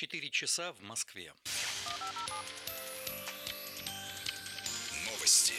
4 часа в Москве. Новости.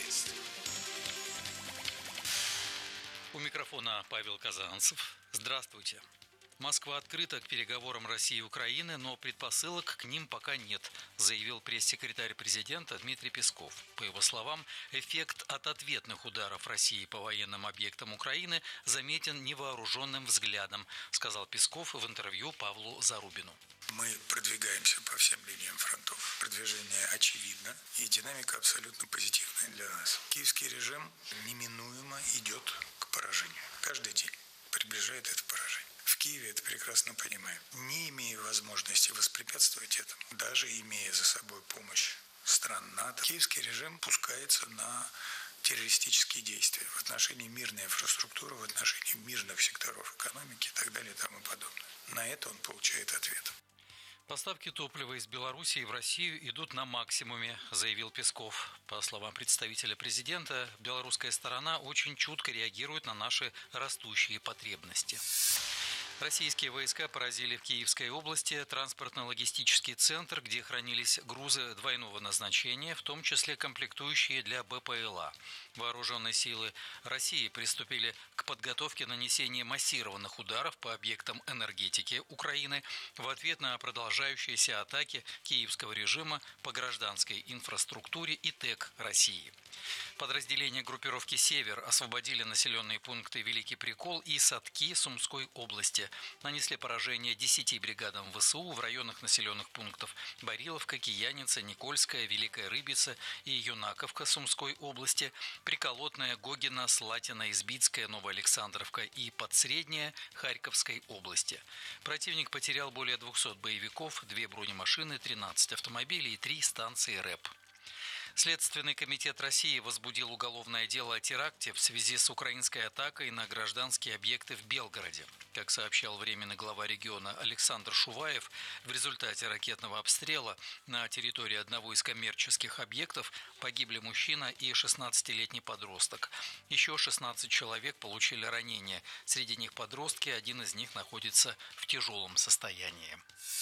У микрофона Павел Казанцев. Здравствуйте. Москва открыта к переговорам России и Украины, но предпосылок к ним пока нет, заявил пресс-секретарь президента Дмитрий Песков. По его словам, эффект от ответных ударов России по военным объектам Украины заметен невооруженным взглядом, сказал Песков в интервью Павлу Зарубину. Мы продвигаемся по всем линиям фронтов. Продвижение очевидно, и динамика абсолютно позитивная для нас. Киевский режим неминуемо идет к поражению. Каждый день приближает это поражение. В Киеве это прекрасно понимаем. Не имея возможности воспрепятствовать этому, даже имея за собой помощь стран НАТО, киевский режим пускается на террористические действия в отношении мирной инфраструктуры, в отношении мирных секторов экономики и так далее и тому подобное. На это он получает ответ. Поставки топлива из Белоруссии в Россию идут на максимуме, заявил Песков. По словам представителя президента, белорусская сторона очень чутко реагирует на наши растущие потребности. Российские войска поразили в Киевской области транспортно-логистический центр, где хранились грузы двойного назначения, в том числе комплектующие для БПЛА. Вооруженные силы России приступили к подготовке нанесения массированных ударов по объектам энергетики Украины в ответ на продолжающиеся атаки киевского режима по гражданской инфраструктуре и ТЭК России. Подразделения группировки «Север» освободили населенные пункты Великий Прикол и Садки Сумской области. Нанесли поражение 10 бригадам ВСУ в районах населенных пунктов Бариловка, Кияница, Никольская, Великая Рыбица и Юнаковка Сумской области, Приколотная, Гогина, Слатина, Избицкая, Новоалександровка и Подсредняя Харьковской области. Противник потерял более 200 боевиков, 2 бронемашины, 13 автомобилей и 3 станции РЭП. Следственный комитет России возбудил уголовное дело о теракте в связи с украинской атакой на гражданские объекты в Белгороде. Как сообщал временный глава региона Александр Шуваев, в результате ракетного обстрела на территории одного из коммерческих объектов погибли мужчина и 16-летний подросток. Еще 16 человек получили ранения. Среди них подростки, один из них находится в тяжелом состоянии.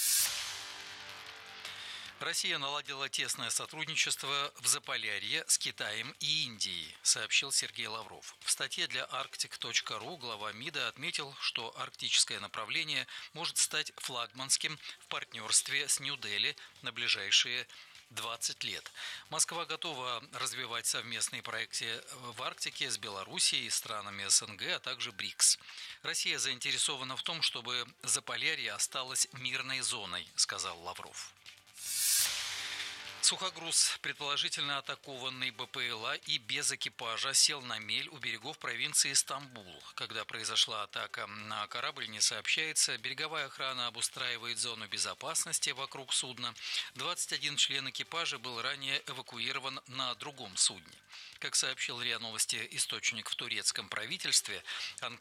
Россия наладила тесное сотрудничество в Заполярье с Китаем и Индией, сообщил Сергей Лавров. В статье для Arctic.ru глава МИДа отметил, что арктическое направление может стать флагманским в партнерстве с Нью-Дели на ближайшие 20 лет. Москва готова развивать совместные проекты в Арктике с Белоруссией, странами СНГ, а также БРИКС. Россия заинтересована в том, чтобы Заполярье осталось мирной зоной, сказал Лавров. Сухогруз, предположительно атакованный БПЛА и без экипажа, сел на мель у берегов провинции Стамбул. Когда произошла атака на корабль, не сообщается. Береговая охрана обустраивает зону безопасности вокруг судна. 21 член экипажа был ранее эвакуирован на другом судне. Как сообщил РИА Новости источник в турецком правительстве,